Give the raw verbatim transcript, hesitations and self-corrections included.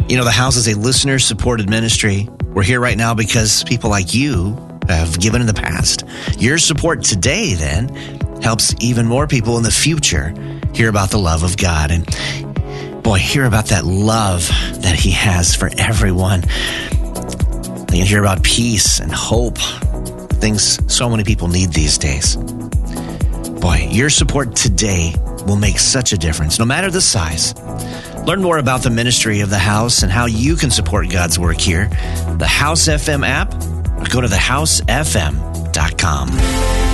You know, the House is a listener-supported ministry. We're here right now because people like you have given in the past. Your support today, then, helps even more people in the future hear about the love of God. And boy, hear about that love that he has for everyone. They can hear about peace and hope, things so many people need these days. Boy, your support today will make such a difference, no matter the size. Learn more about the ministry of the House and how you can support God's work here. The House F M app, or go to the house f m dot com.